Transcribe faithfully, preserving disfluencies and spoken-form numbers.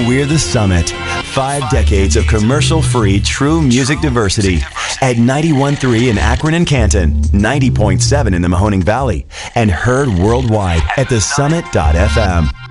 We're the Summit. Five decades of commercial-free true music diversity at ninety-one point three in Akron and Canton, ninety point seven in the Mahoning Valley, and heard worldwide at the summit dot f m.